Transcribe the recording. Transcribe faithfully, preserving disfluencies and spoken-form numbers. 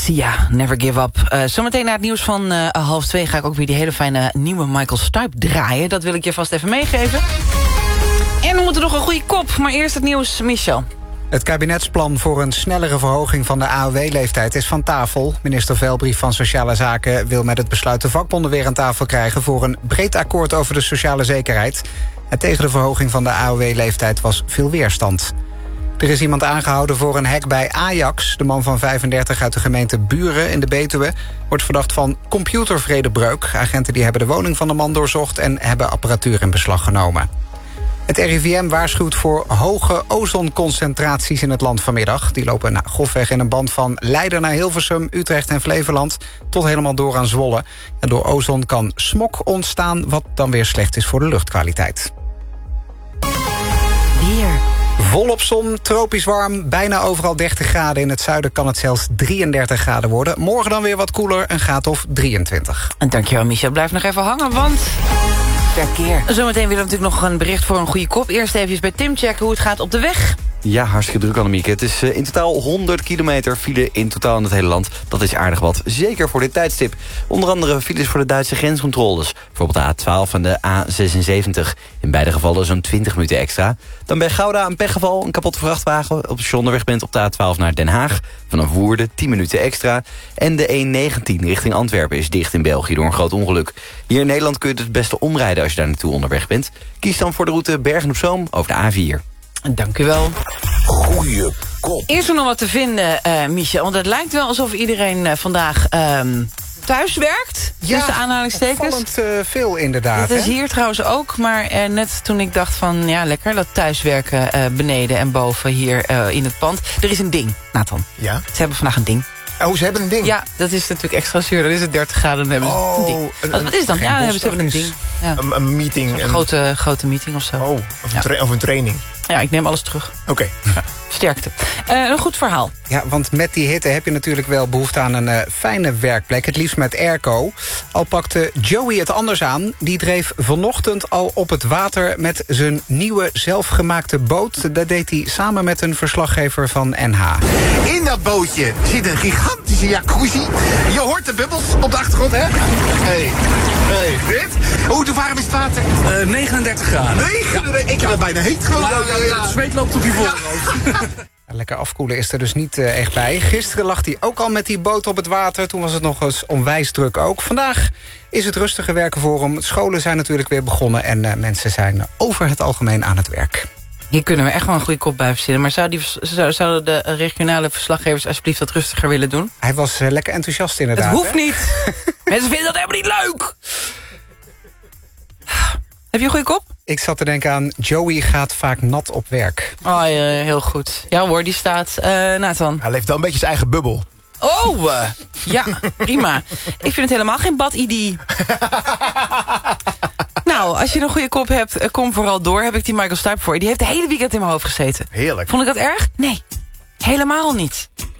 Sia, Never Give Up. Uh, zometeen na het nieuws van uh, half twee ga ik ook weer die hele fijne nieuwe Michael Stipe draaien. Dat wil ik je vast even meegeven. En we moeten nog een goede kop, maar eerst het nieuws, Michel. Het kabinetsplan voor een snellere verhoging van de A O W-leeftijd is van tafel. Minister Velbrief van Sociale Zaken wil met het besluit de vakbonden weer aan tafel krijgen voor een breed akkoord over de sociale zekerheid. En tegen de verhoging van de A O W-leeftijd was veel weerstand. Er is iemand aangehouden voor een hack bij Ajax. De man van vijfendertig uit de gemeente Buren in de Betuwe wordt verdacht van computervredebreuk. Agenten die hebben de woning van de man doorzocht en hebben apparatuur in beslag genomen. Het R I V M waarschuwt voor hoge ozonconcentraties in het land vanmiddag. Die lopen nou, grofweg in een band van Leiden naar Hilversum, Utrecht en Flevoland tot helemaal door aan Zwolle. En door ozon kan smog ontstaan, wat dan weer slecht is voor de luchtkwaliteit. Weer. Volop zon, tropisch warm, bijna overal dertig graden. In het zuiden kan het zelfs drieëndertig graden worden. Morgen dan weer wat koeler, een graad of drieëntwintig. En dankjewel, Michel. Blijf nog even hangen, want verkeer. Zometeen willen we natuurlijk nog een bericht voor een goede kop. Eerst even bij Tim checken hoe het gaat op de weg. Ja, hartstikke druk, Annemieke. Het is uh, in totaal honderd kilometer file in totaal in het hele land. Dat is aardig wat, zeker voor dit tijdstip. Onder andere files voor de Duitse grenscontroles. Bijvoorbeeld de A twaalf en de A zesenzeventig. In beide gevallen zo'n twintig minuten extra. Dan bij Gouda een pechgeval, een kapotte vrachtwagen. Op je onderweg bent op de A twaalf naar Den Haag. Vanaf Woerden tien minuten extra. En de E negentien richting Antwerpen is dicht in België door een groot ongeluk. Hier in Nederland kun je het beste omrijden als je daar naartoe onderweg bent. Kies dan voor de route Bergen-op-Zoom over de A vier. Dank u wel. Goeie kop. Eerst nog wat te vinden, uh, Michel. Want het lijkt wel alsof iedereen uh, vandaag um, thuis werkt. Ja, tussen aanhalingstekens. opvallend uh, veel inderdaad. Dat is hè? hier trouwens ook. Maar uh, net toen ik dacht van, ja lekker, dat thuiswerken uh, beneden en boven hier uh, in het pand. Er is een ding, Nathan. Ja? Ze hebben vandaag een ding. Oh, ze hebben een ding? Ja, dat is natuurlijk extra zuur. Dan is het dertig graden, dan hebben ze Oh, een ding. een- Wat, wat is dan? geen Ja, dan hebben ze hebben een bosdag ding. is Ja. Een, een meeting. Een Een, grote, grote meeting of zo. oh, of een, Ja. tra- of een training. Ja, ik neem alles terug. Oké. Sterkte. Uh, een goed verhaal. Ja, want met die hitte heb je natuurlijk wel behoefte aan een uh, fijne werkplek. Het liefst met airco. Al pakte Joey het anders aan. Die dreef vanochtend al op het water met zijn nieuwe zelfgemaakte boot. Dat deed hij samen met een verslaggever van N H. In dat bootje zit een gigantische jacuzzi. Je hoort de bubbels op de achtergrond, hè? Hey, hey, dit? Hoe te warm is het water? Uh, negenendertig graden. Nee, ik heb het bijna heet gewoon. Ja, ja, ja, het zweet loopt op je voorhoofd. Lekker afkoelen is er dus niet uh, echt bij. Gisteren lag hij ook al met die boot op het water. Toen was het nog eens onwijs druk ook. Vandaag is het rustiger werken voor hem. Scholen zijn natuurlijk weer begonnen. En uh, mensen zijn over het algemeen aan het werk. Hier kunnen we echt wel een goede kop bij verzinnen. Maar zou die, zou, zouden de regionale verslaggevers alsjeblieft wat rustiger willen doen? Hij was uh, lekker enthousiast inderdaad. Het hoeft hè? niet. Mensen vinden dat helemaal niet leuk. Heb je een goede kop? Ik zat te denken aan Joey gaat vaak nat op werk. Oh, ja, heel goed. Ja hoor, die staat. Uh, Nathan. Hij leeft wel een beetje zijn eigen bubbel. Oh, uh, ja, prima. Ik vind het helemaal geen bad-idee. Nou, als je een goede kop hebt, uh, kom vooral door. Heb ik die Michael Stipe voor je. Die heeft de hele weekend in mijn hoofd gezeten. Heerlijk. Vond ik dat erg? Nee, helemaal niet.